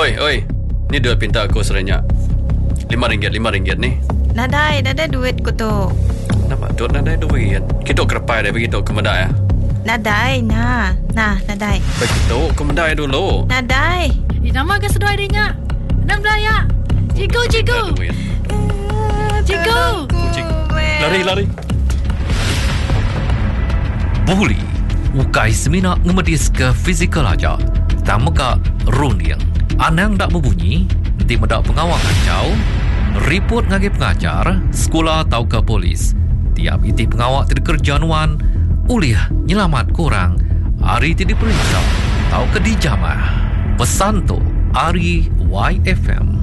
Oi. Ni duit pinta aku serenyak. RM5 ni. Nadai duit ku tu. Nampak duit nadai duit. Kita kerepai dah begitu ke medai. Nadai, nah, nadai. Begitu ke medai dulu. Nadai. Nama ke sedoi dia. Nam belaya. Cikgu. Cikgu. Lari. Buli ukai semina ngemedis ke fizikal aja. Tama ka runing. Anang dak berbunyi, nanti medak pengawal kacau, report ngagi pengajar, sekolah atau ke polis. Tiap iti pengawal tidak kerjaan ulih nyelamat korang, hari tidak diperiksa, atau ke dijamah. Pesan tu, Ari YFM.